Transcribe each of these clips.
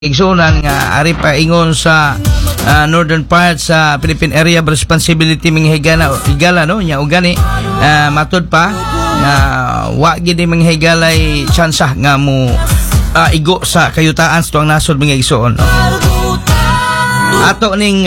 igsunan nga ari pa ingon sa northern part sa Philippine Area of Responsibility mga higala no nya ugani matud pa nga wa gid mga higalay tsansa nga mo igo sa kayutaan sa tuang nasod mga igsoon no? Ato ning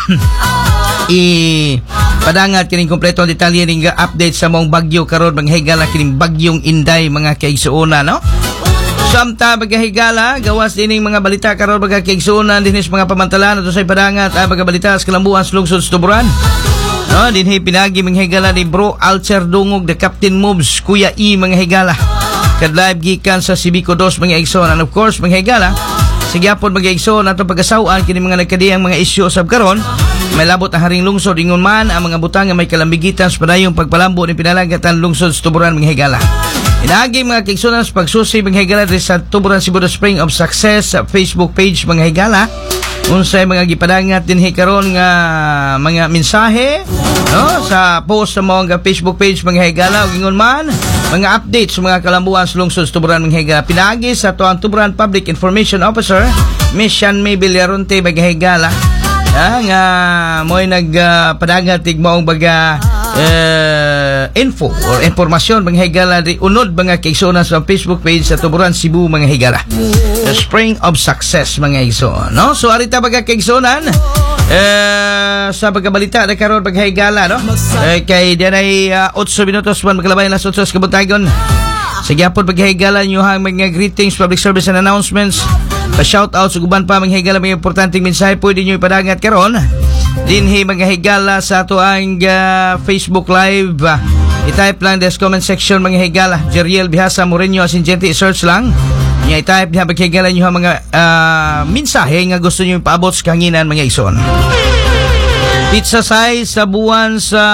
padangat kining kompletong detalye ning update sa mong bagyo karon mga higala kining bagyong Inday mga kaigsuona no. Samta bagahigala gawas dining mga balita karon bagakigsuonan dinhi mga pamantalan ato sa padangat bagabalita sa kalambuan sa lungsod sa Tuburan. No, dinhi pinagi mga higala ni Bro Alcher Dungog the Captain Moves Kuya E mga higala. Kad live gikan sa Civico 2 mga igsoon and of course mga higala sigyapon mga igsoon ato pagasawan kini mga nagkadiyang mga isyu sab karon. May labot ang haring lungsod ingon man ang mga butang nga may kalambigitan sa padayong pagpalambo ni pinalagatan lungsod sa Tuburan mga higala. Inagi mga kigsunan sa pagsusi mga higala sa Tuburan Cebu Spring of Success sa Facebook page mga higala. Unsay mga gipadangat dinhi karon nga mga mensahe no sa post sa mga Facebook page mga higala ug ingon man mga updates sa mga kalambuan sa lungsod sa Tuburan mga higala. Pinagi sa tuang Tuburan Public Information Officer Miss Shanmay Villaronte mga higala nga mo'y nagpadagat tigmaong baga info or informasyon mga higala di unod mga kaigsoon sa Facebook page sa Tuburan Cebu mga higala the Spring of Success mga igsoon no. So arita mga kaigsoon sa pagkabalita na karon mga higala no kay dianay 8 minutos man maglabay las 8 sa kabuntagon. Sige apod mga higala nyo hang mga greetings, public service and announcements, pa-shoutout sa guban pa mga higala mga importanteng mensahe pwede nyo ipadangat karon dinhi mga higala sa ato ang Facebook live. I-type lang des comment section mga higala Jeriel Bihasa Moreno Asingente i-search lang nya i-type diha mga higala nyo mga mensahe nga gusto nyo ipaabot sa kanginan mga igsoon. Pizza size sa buwan sa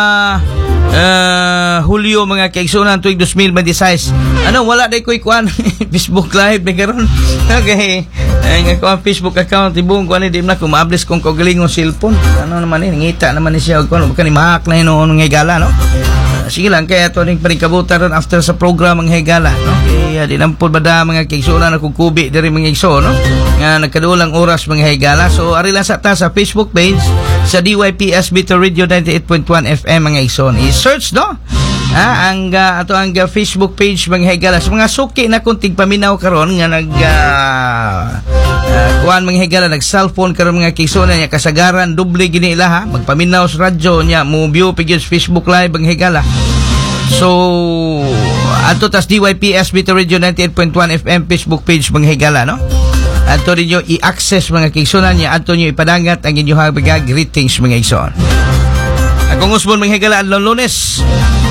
Hulyo mga kaigsunan tuig 2026. Ano wala day koy kuan Facebook live na karon. Okay. Nga ko ang Facebook account ibong kuan di na ko maablis kung kaugalingong cellphone. Ano naman ni ngita naman ni siya kuan baka ni mahak na ino nga higala no. Sige lang kaya to ning panikabutan ron after sa program ang higala no. Kaya di nampod bada mga kaigsunan ako kubi diri mga igsoon no. Nga nagkadulang oras mga higala. So ari lang sa ta sa Facebook page sa DYPS Bito Radio 98.1 FM mga igsoon. I-search no. Ang ato ang Facebook page mga higala sa mga suki na kunting paminaw karon nga nag kuan mga higala nag cellphone karon mga kaigsoon nya kasagaran doble gini ila ha magpaminaw sa radyo nya mo view pigid Facebook live mga higala. So ato tas DYPS Bito Radio 98.1 FM Facebook page mga higala no. Ato ninyo i-access mga kaigsunan niya ato nyo ipadangat ang inyong mga greetings mga igsoon. Akong usbon mga higala adlaw Lunes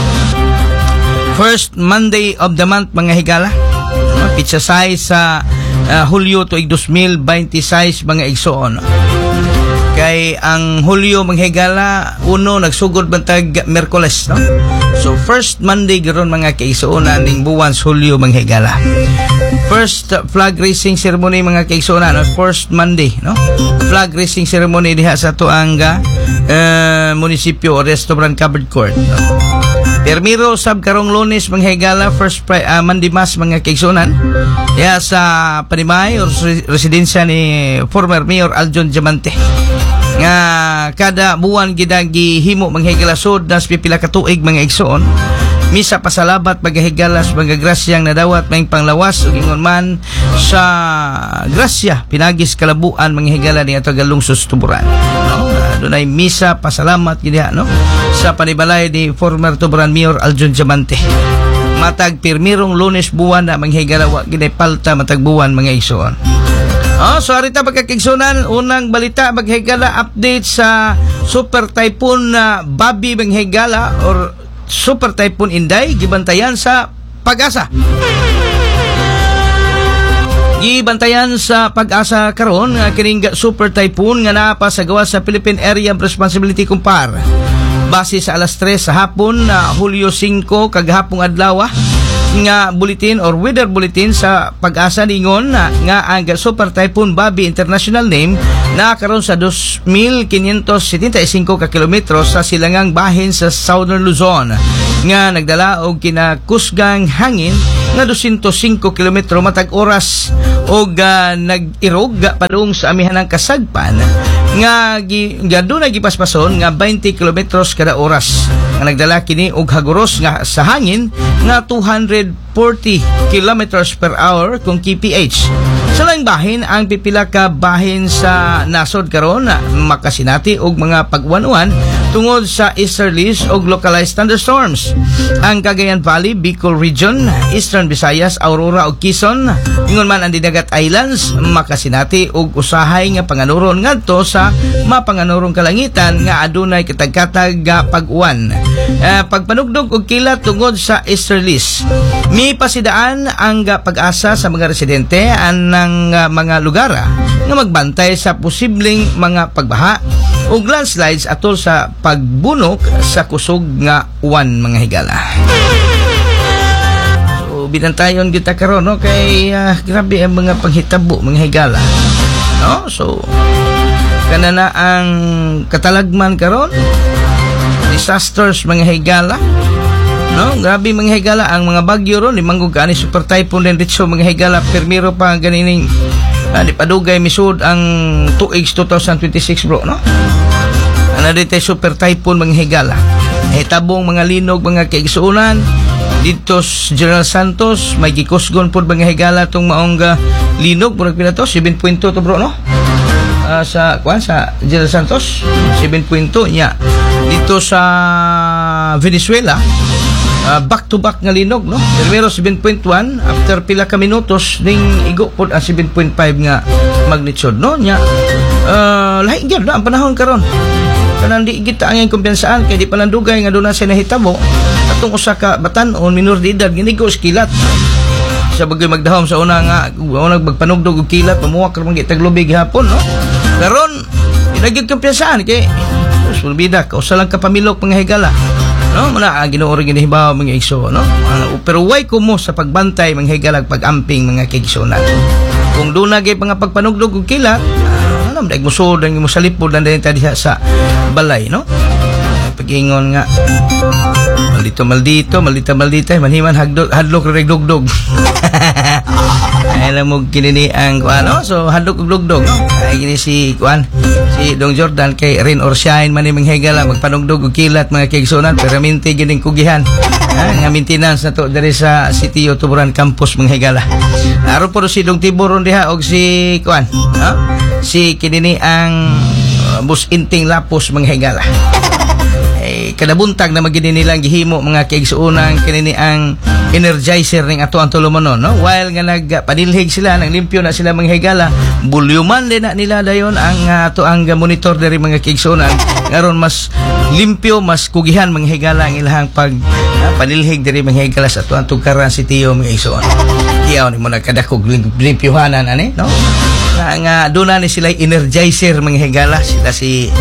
first Monday of the month mga higala pizza size sa Hulyo tuig 2026 mga igsoon. Kay ang Hulyo mga higala uno nagsugod bantag Miyerkules no. So first Monday garon mga kaigsoon ning buwan sa Hulyo mga higala. First flag raising ceremony mga kaigsoon no? First Monday no. Flag raising ceremony diha sa tuanga munisipyo Restaurant Covered Court no? Permiro sab karong Lunes mga higala first Monday Mass mga kaigsunan ya sa Panimay or residensya ni former Mayor Aljon Diamante nga kada buwan gidagi himo mga higala sud nas pipila ka tuig mga igsoon misa pasalamat mga higala sa mga grasyang nadawat may panglawas ug ingon man sa grasya pinagis kalabuan mga higala ni ato galungsod sa Tuburan no? Dunay misa pasalamat gid no sa panibalay ni former Tuburan Mayor Aljon Diamante matag pirmirong Lunes buwan na mga higala wa gid palta matag buwan mga igsoon. So arita pagkakigsunan unang balita mga higala update sa Super Typhoon Bobby mga higala or Super Typhoon Inday gibantayan sa Pag-asa. Gibantayan sa Pag-asa karon nga kining Super Typhoon nga naa pa sa gawas sa Philippine Area of Responsibility Kumpar. Base sa alas 3 sa hapon Hulyo 5 kagahapong adlaw nga bulletin or weather bulletin sa Pag-asa ningon nga ang Super Typhoon Bobby international name na karon sa 2,575 ka kilometro sa silangang bahin sa Southern Luzon nga nagdala og kinakusgang hangin nga 205 kilometro matag oras og nag-irog padung sa amihan ng kasagpan nga doon na gipaspason nga 20 kilometros kada oras nga nagdala kini og haguros nga sa hangin nga 240 kilometers per hour kung kph. Sa lang bahin ang pipila ka bahin sa nasod karon makasinati og mga pag-uwan-uwan tungod sa easterlies og localized thunderstorms. Ang Cagayan Valley, Bicol Region, Eastern Visayas, Aurora ug Quezon, ingon man ang Dinagat Islands makasinati og usahay nga panganuron ngadto sa mapanganurong kalangitan nga adunay katag-katag pag-uwan. Pagpanugdog og kilat tungod sa easterlies. Mi pasidaan ang pag-asa sa mga residente anang mga lugar nga magbantay sa posibleng mga pagbaha o landslides atol sa pagbunok sa kusog nga uwan mga higala. So binantayon kita karon no kay grabe ang mga panghitabo mga higala. No? So kana na ang katalagman karon disasters mga higala. No, grabe mga higala ang mga bagyo ron, limanggog ani super typhoon din dito mga higala, permiro pa ganining di padugay misud ang tuig 2026 bro, no? Ana dito super typhoon mga higala. Tabong mga linog mga kaigsuonan dito sa General Santos, may gikusgon pod mga higala tong maong linog murag pila to 7.2 to bro, no? Sa General Santos 7.2 nya dito sa Venezuela. Back to back nga linog, no? Primero 7.1 after pila ka minutos ning igo pod ang 7.5 nga magnitude, no? Nya lahi gyud na ang panahon karon. Kanang di kita ang kumpensaan kay di pa landugay nga doon na siya nahitabo atong usa ka batan-on minor de edad ginigo kilat. Sa bagay magdahom sa una nga magpanugdog og kilat pamuwak ra man gitaglubig hapon, no? Karon di na gyud kumpensaan kay sulbida ka usa lang ka pamilok mga higala. No, muna Ginoo ring ginihibaw mga igso, no? Pero way kumo sa pagbantay mga higalag pag-amping mga kaigsuonan. Kung doon na gay pagpanugdog og kilat, alam daig mo sud ang mo salipod na diha sa balay, no? Pag-ingon nga maldito manhiman hadlok rig dugdog. Alam mo kinini ang kuano, so hadlok ug dugdog, no? Ay gini si Dong Jordan kay rain or shine man mga higala magpanugdog og kilat mga kaigsuonan permanente gining kugihan. Nga maintenance na to diri sa City Tuburan Campus mga higala. Aron po si Dong Tiburon diha og si si kinini ang bus inting lapos mga higala. Kada buntag na magini nilang gihimo mga kaigsuonan kinini ang energizer ning ato ang tulumanon, no? While nga nagpanilhig sila nang limpyo na sila mga higala, bulyuman din na nila dayon ang ato ang monitor diri mga kaigsuonan ngaron mas limpyo mas kugihan mga higala ang ilahang pag panilhig diri mga higala sa ato ang tukaran si Tio mga kaigsuonan. Iyaw ni mo nagkadakog limpyohanan ani, no? Nga doon na ni sila energizer mga higala sila si